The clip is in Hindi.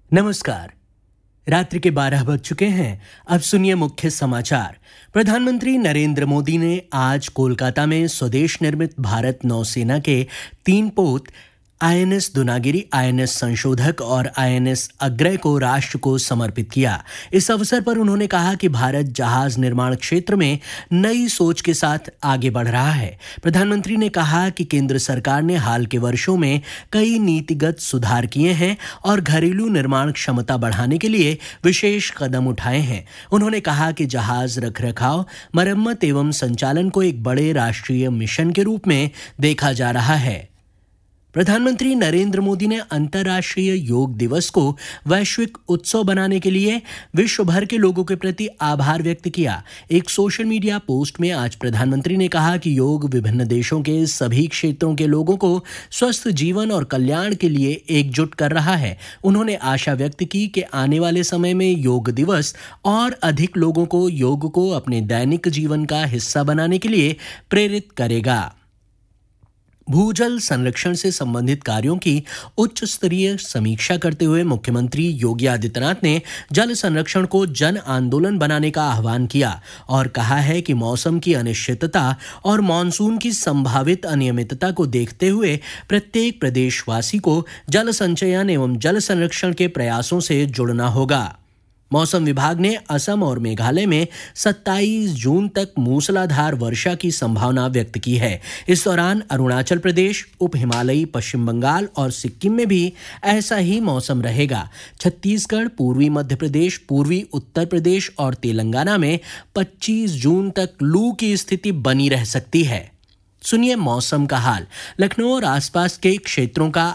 नमस्कार। रात्रि के 12 बज चुके हैं। अब सुनिए मुख्य समाचार। प्रधानमंत्री नरेंद्र मोदी ने आज कोलकाता में स्वदेश निर्मित भारत नौसेना के 3 पोत आईएनएस दुनागिरी, आईएनएस संशोधक और आईएनएस अग्रय को राष्ट्र को समर्पित किया। इस अवसर पर उन्होंने कहा कि भारत जहाज निर्माण क्षेत्र में नई सोच के साथ आगे बढ़ रहा है। प्रधानमंत्री ने कहा कि केंद्र सरकार ने हाल के वर्षों में कई नीतिगत सुधार किए हैं और घरेलू निर्माण क्षमता बढ़ाने के लिए विशेष कदम उठाए हैं। उन्होंने कहा कि जहाज रखरखाव, मरम्मत एवं संचालन को एक बड़े राष्ट्रीय मिशन के रूप में देखा जा रहा है। प्रधानमंत्री नरेंद्र मोदी ने अंतर्राष्ट्रीय योग दिवस को वैश्विक उत्सव बनाने के लिए विश्व भर के लोगों के प्रति आभार व्यक्त किया। एक सोशल मीडिया पोस्ट में आज प्रधानमंत्री ने कहा कि योग विभिन्न देशों के सभी क्षेत्रों के लोगों को स्वस्थ जीवन और कल्याण के लिए एकजुट कर रहा है। उन्होंने आशा व्यक्त की कि आने वाले समय में योग दिवस और अधिक लोगों को योग को अपने दैनिक जीवन का हिस्सा बनाने के लिए प्रेरित करेगा। भूजल संरक्षण से संबंधित कार्यों की उच्च स्तरीय समीक्षा करते हुए मुख्यमंत्री योगी आदित्यनाथ ने जल संरक्षण को जन आंदोलन बनाने का आह्वान किया और कहा है कि मौसम की अनिश्चितता और मानसून की संभावित अनियमितता को देखते हुए प्रत्येक प्रदेशवासी को जल संचयन एवं जल संरक्षण के प्रयासों से जुड़ना होगा। मौसम विभाग ने असम और मेघालय में 27 जून तक मूसलाधार वर्षा की संभावना व्यक्त की है। इस दौरान अरुणाचल प्रदेश, उप हिमालयी पश्चिम बंगाल और सिक्किम में भी ऐसा ही मौसम रहेगा। छत्तीसगढ़, पूर्वी मध्य प्रदेश, पूर्वी उत्तर प्रदेश और तेलंगाना में 25 जून तक लू की स्थिति बनी रह सकती है। सुनिए मौसम का हाल। लखनऊ और आसपास के क्षेत्रों का